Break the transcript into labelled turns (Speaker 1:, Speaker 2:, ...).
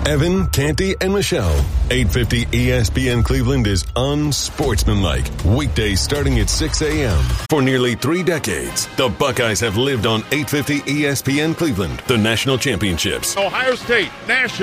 Speaker 1: Evan, Canty, and Michelle. 850 ESPN Cleveland is unsportsmanlike. Weekdays starting at 6 a.m. For nearly 3 decades, the Buckeyes have lived on 850 ESPN Cleveland, the national championships.
Speaker 2: Ohio State, national.